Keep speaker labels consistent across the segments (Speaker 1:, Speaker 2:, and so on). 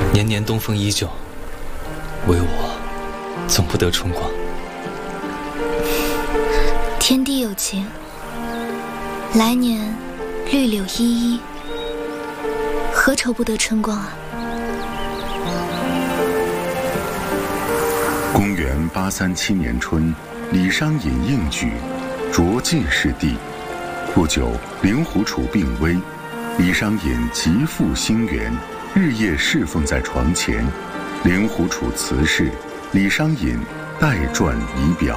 Speaker 1: 年年东风依旧，唯我总不得春光。
Speaker 2: 天地有情，来年绿柳依依，何愁不得春光啊？
Speaker 3: 公元837年春，李商隐应举，着进士第。不久，令狐楚病危，李商隐极负心源，日夜侍奉在床前。令狐楚辞世，李商隐代传遗表。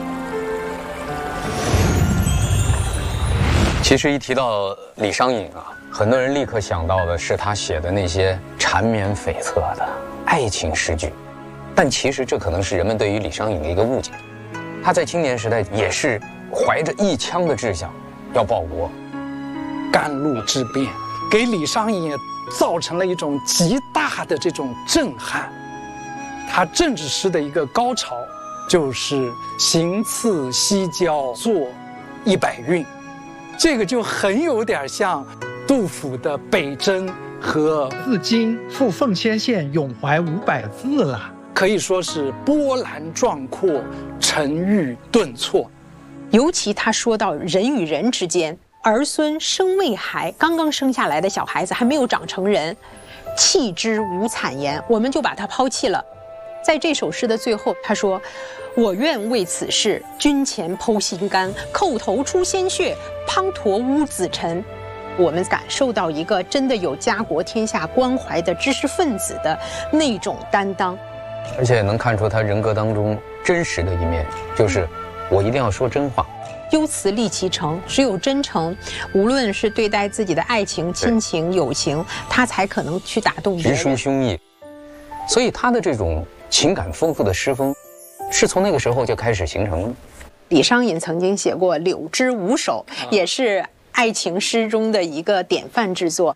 Speaker 4: 其实一提到李商隐啊，很多人立刻想到的是他写的那些缠绵悱恻的爱情诗句，但其实这可能是人们对于李商隐的一个误解。他在青年时代也是怀着一腔的志向要报国。
Speaker 5: 甘露之变给李商隐也造成了一种极大的这种震撼。他政治诗的一个高潮就是行刺西郊作100韵，这个就很有点像杜甫的北征和
Speaker 6: 自今赴奉先县咏怀500字了，
Speaker 5: 可以说是波澜壮阔，沉郁顿挫。
Speaker 7: 尤其他说到人与人之间，儿孙生未孩，刚刚生下来的小孩子还没有长成人，弃之无惨言，我们就把他抛弃了。在这首诗的最后，他说：“我愿为此事，君前剖心肝，叩头出鲜血，滂沱污子尘。”我们感受到一个真的有家国天下关怀的知识分子的那种担当，
Speaker 4: 而且能看出他人格当中真实的一面，就是我一定要说真话。
Speaker 7: 忧辞立其诚，只有真诚，无论是对待自己的爱情、亲情、友情，他才可能去打动别人，
Speaker 4: 直抒胸臆。所以他的这种情感丰富的诗风，是从那个时候就开始形成的。
Speaker 7: 李商隐曾经写过《柳枝五首》，也是爱情诗中的一个典范之作。